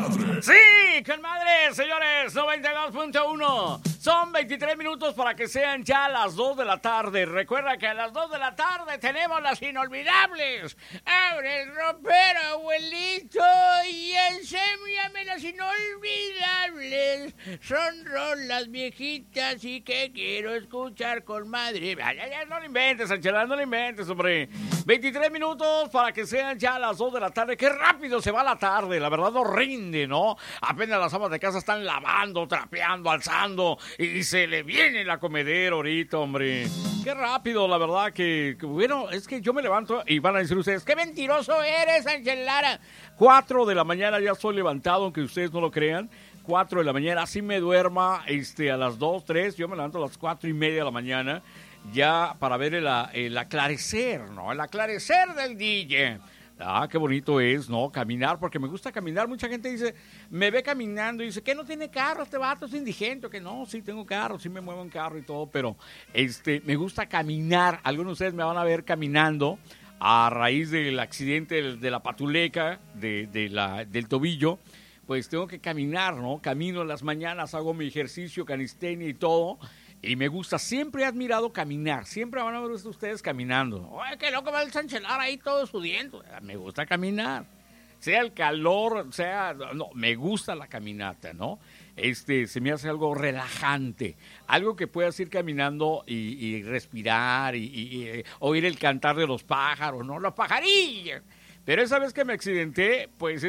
madre. Sí, con madre, señores, 92.1. Son 23 minutos para que sean ya las 2 de la tarde. Recuerda que a las 2 de la tarde tenemos las inolvidables. Abre el ropero, abuelito, y enséñame las inolvidables. Son rolas viejitas y que quiero escuchar con madre. Ya, no lo inventes, Sanchelada, no lo inventes, hombre. 23 minutos para que sean ya las 2 de la tarde. Qué rápido se va la tarde, la verdad no rinde, ¿no? Apenas las amas de casa están lavando, trapeando, alzando y se le viene la comedera ahorita, hombre. Qué rápido, la verdad que bueno, es que yo me levanto y van a decir ustedes, ¡qué mentiroso eres, Ángel Lara! 4 de la mañana ya estoy levantado, aunque ustedes no lo crean. 4 de la mañana, así me duerma a las 2, 3, yo me levanto a las 4:30 de la mañana ya para ver el aclarecer, ¿no? El aclarecer del DJ. Ah, qué bonito es, ¿no? Caminar, porque me gusta caminar. Mucha gente dice, me ve caminando y dice, ¿qué no tiene carro este vato? Es indigente. Que no, sí tengo carro, sí me muevo en carro y todo, pero me gusta caminar. Algunos de ustedes me van a ver caminando a raíz del accidente de la patuleca, del tobillo. Pues tengo que caminar, ¿no? Camino en las mañanas, hago mi ejercicio, calistenia y todo. Y me gusta, siempre he admirado caminar, siempre van a ver ustedes caminando. Oye, qué loco va el Sanchelar ahí todo sudiendo. Me gusta caminar, sea el calor, no, me gusta la caminata, ¿no? Se me hace algo relajante, algo que puedas ir caminando y respirar y oír el cantar de los pájaros, ¿no? Los pajarillos. Pero esa vez que me accidenté, pues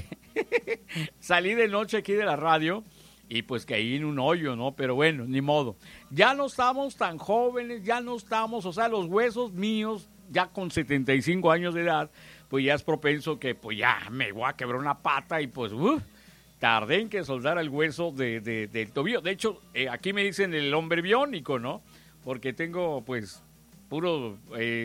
salí de noche aquí de la radio. Y pues caí en un hoyo, ¿no? Pero bueno, ni modo. Ya no estamos tan jóvenes, ya no estamos, los huesos míos, ya con 75 años de edad, pues ya es propenso que pues ya me voy a quebrar una pata y pues tardé en que soldara el hueso del tobillo. De hecho, aquí me dicen el hombre biónico, ¿no? Porque tengo pues puro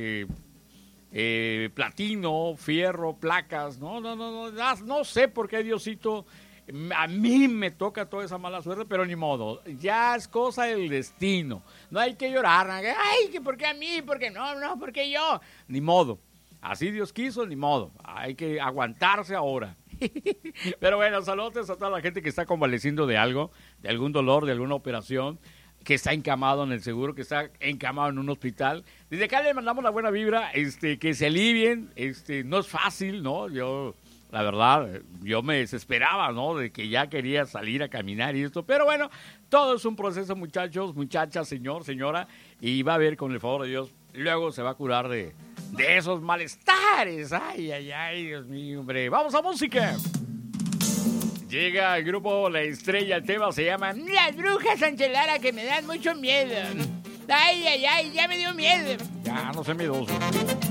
platino, fierro, placas, no sé por qué Diosito... A mí me toca toda esa mala suerte, pero ni modo, ya es cosa del destino. No hay que llorar, ay, que por qué a mí, por qué no, por qué yo. Ni modo, así Dios quiso, ni modo, hay que aguantarse ahora. Pero bueno, saludos a toda la gente que está convaleciendo de algo, de algún dolor, de alguna operación, que está encamado en el seguro, que está encamado en un hospital. Desde acá le mandamos la buena vibra, que se alivien, no es fácil, ¿no? La verdad, yo me desesperaba, ¿no? De que ya quería salir a caminar y esto. Pero bueno, todo es un proceso, muchachos, muchachas, señor, señora. Y va a ver, con el favor de Dios, luego se va a curar de esos malestares. Ay, Dios mío, hombre. ¡Vamos a música! Llega el grupo La Estrella, el tema se llama Las Brujas Sanchelara, que me dan mucho miedo. Ay, ya me dio miedo. Ya, no sé miedoso.